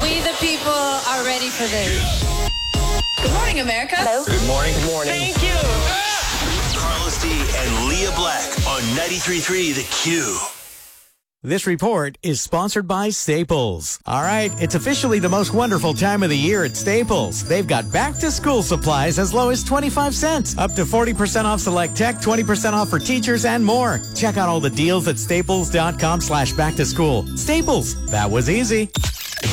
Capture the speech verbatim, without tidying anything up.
We the people are ready for this. Good morning, America. Hello. Good morning. Good morning. Thank you. Carlos D and Leah Black on ninety-three point three The Q. This report is sponsored by Staples. All right, it's officially the most wonderful time of the year at Staples. They've got back-to-school supplies as low as twenty-five cents, up to forty percent off select tech, twenty percent off for teachers, and more. Check out all the deals at staples dot com slash back to school. Staples, that was easy.